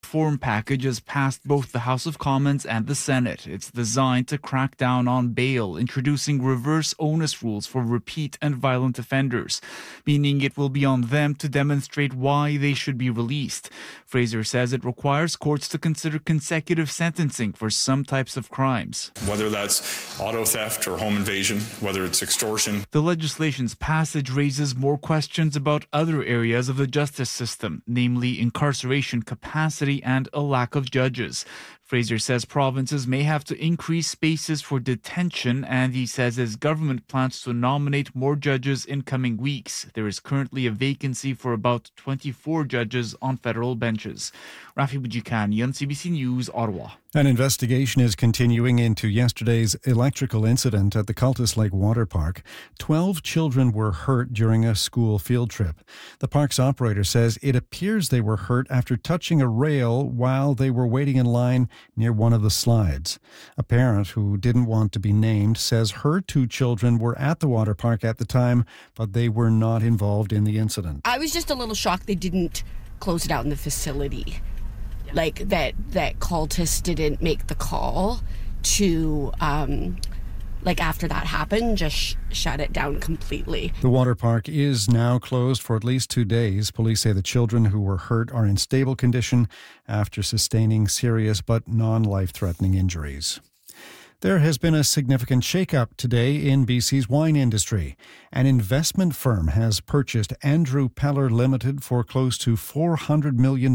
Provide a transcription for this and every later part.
reform package has passed both the House of Commons and the Senate. It's designed to crack down on bail, introducing reverse onus rules for repeat and violent offenders, meaning it will be on them to demonstrate why they should be released. Fraser says it requires courts to consider consecutive sentencing for some types of crimes. Whether that's auto theft or home invasion, whether it's extortion. The legislation's passage raises more questions about other areas of the justice system, namely incarceration capacity and a lack of judges. Fraser says provinces may have to increase spaces for detention, and he says his government plans to nominate more judges in coming weeks. There is currently a vacancy for about 24 judges on federal benches. Rafi Bujikanian, CBC News, Ottawa. An investigation is continuing into yesterday's electrical incident at the Cultus Lake Water Park. 12 children were hurt during a school field trip. The park's operator says it appears they were hurt after touching a rail while they were waiting in line near one of the slides. A parent who didn't want to be named says her 2 children were at the water park at the time, but they were not involved in the incident. I was just a little shocked they didn't close it out in the facility. Like that Cultus didn't make the call to, after that happened, just shut it down completely. The water park is now closed for at least 2 days. Police say the children who were hurt are in stable condition after sustaining serious but non-life-threatening injuries. There has been a significant shake-up today in BC's wine industry. An investment firm has purchased Andrew Peller Limited for close to $400 million.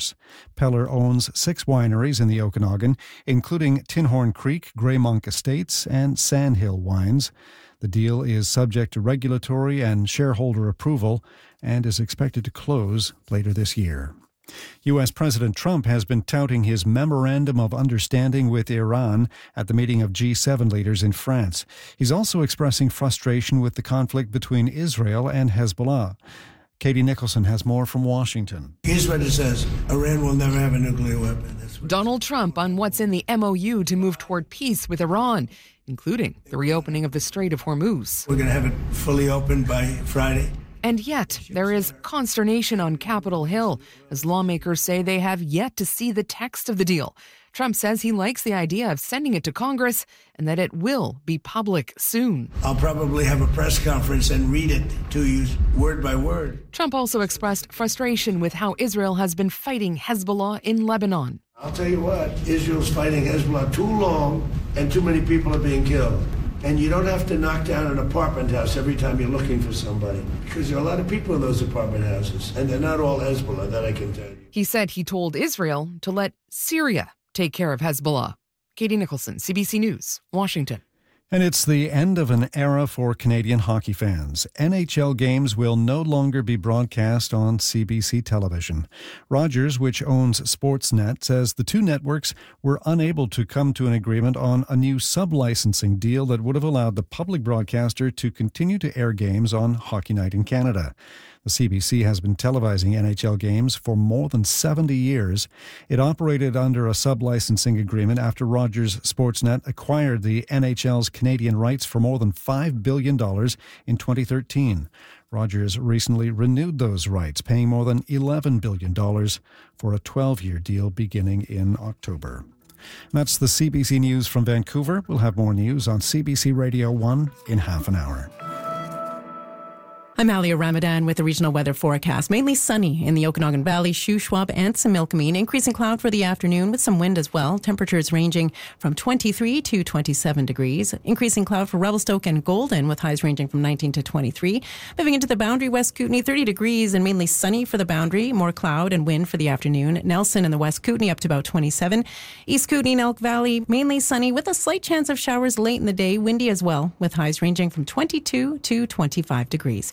Peller owns 6 wineries in the Okanagan, including Tinhorn Creek, Grey Monk Estates, and Sandhill Wines. The deal is subject to regulatory and shareholder approval and is expected to close later this year. U.S. President Trump has been touting his memorandum of understanding with Iran at the meeting of G7 leaders in France. He's also expressing frustration with the conflict between Israel and Hezbollah. Katie Nicholson has more from Washington. Here's what it says. Iran will never have a nuclear weapon. Donald Trump on what's in the MOU to move toward peace with Iran, including the reopening of the Strait of Hormuz. We're going to have it fully open by Friday. And yet, there is consternation on Capitol Hill as lawmakers say they have yet to see the text of the deal. Trump says he likes the idea of sending it to Congress and that it will be public soon. I'll probably have a press conference and read it to you word by word. Trump also expressed frustration with how Israel has been fighting Hezbollah in Lebanon. I'll tell you what, Israel's fighting Hezbollah too long and too many people are being killed. And you don't have to knock down an apartment house every time you're looking for somebody, because there are a lot of people in those apartment houses, and they're not all Hezbollah, that I can tell you. He said he told Israel to let Syria take care of Hezbollah. Katie Nicholson, CBC News, Washington. And it's the end of an era for Canadian hockey fans. NHL games will no longer be broadcast on CBC television. Rogers, which owns Sportsnet, says the 2 networks were unable to come to an agreement on a new sub-licensing deal that would have allowed the public broadcaster to continue to air games on Hockey Night in Canada. The CBC has been televising NHL games for more than 70 years. It operated under a sub-licensing agreement after Rogers Sportsnet acquired the NHL's Canadian rights for more than $5 billion in 2013. Rogers recently renewed those rights, paying more than $11 billion for a 12-year deal beginning in October. That's the CBC News from Vancouver. We'll have more news on CBC Radio 1 in half an hour. I'm Alia Ramadan with the regional weather forecast. Mainly sunny in the Okanagan Valley, Shuswap and Similkameen. Increasing cloud for the afternoon with some wind as well. Temperatures ranging from 23 to 27 degrees. Increasing cloud for Revelstoke and Golden with highs ranging from 19 to 23. Moving into the Boundary, West Kootenay, 30 degrees and mainly sunny for the Boundary. More cloud and wind for the afternoon. Nelson and the West Kootenay up to about 27. East Kootenay and Elk Valley, mainly sunny with a slight chance of showers late in the day. Windy as well with highs ranging from 22 to 25 degrees.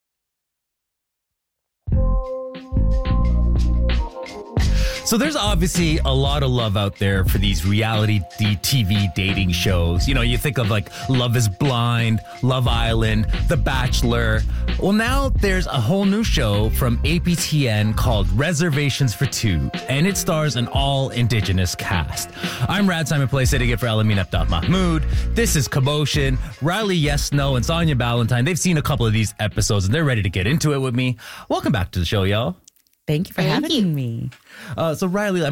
So there's obviously a lot of love out there for these reality TV dating shows. You know, you think of like Love is Blind, Love Island, The Bachelor. Well, now there's a whole new show from APTN called Reservations for Two, and it stars an all-Indigenous cast. I'm Rad Simon Play, sitting in for Elamin Abdot Mahmoud. This is Commotion. Riley Yes No and Sonia Ballantyne, they've seen a couple of these episodes, and they're ready to get into it with me. Welcome back to the show, y'all. Thank you for having me. So Riley,